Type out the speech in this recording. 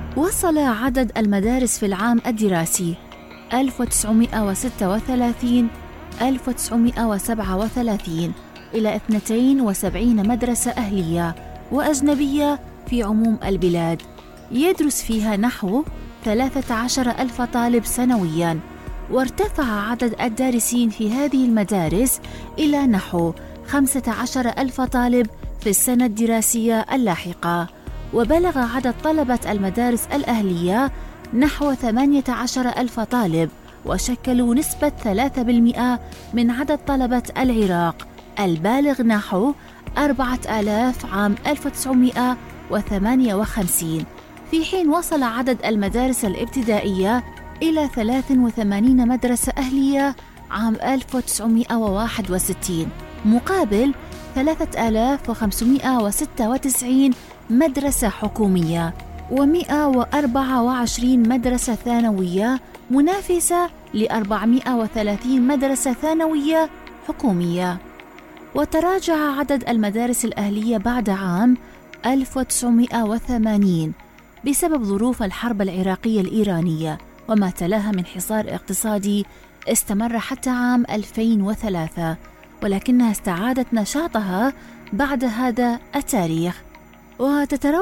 وصل عدد المدارس في العام الدراسي 1936-1937 إلى 72 مدرسة أهلية وأجنبية في عموم البلاد، يدرس فيها نحو 13,000 طالب سنوياً. وارتفع عدد الدارسين في هذه المدارس إلى نحو 15,000 طالب في السنة الدراسية اللاحقة. وبلغ عدد طلبة المدارس الأهلية نحو 18,000 طالب، وشكلوا نسبة 3% من عدد طلبة العراق البالغ نحو 4,000 عام 1958، في حين وصل عدد المدارس الابتدائية إلى 83 مدرسة أهلية عام 1961 مقابل 3,596 مدرسة حكومية و124 مدرسة ثانوية منافسة ل430 مدرسة ثانوية حكومية. وتراجع عدد المدارس الأهلية بعد عام 1980 بسبب ظروف الحرب العراقية الإيرانية وما تلاها من حصار اقتصادي استمر حتى عام 2003، ولكنها استعادت نشاطها بعد هذا التاريخ. وتتراوح